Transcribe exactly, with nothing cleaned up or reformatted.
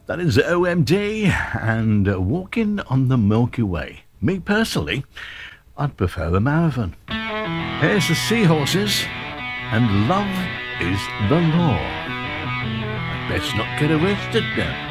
That is O M D and uh, Walking on the Milky Way. Me personally, I'd prefer a marathon. Here's the Seahorses and Love is the Law. I'd best not get arrested now.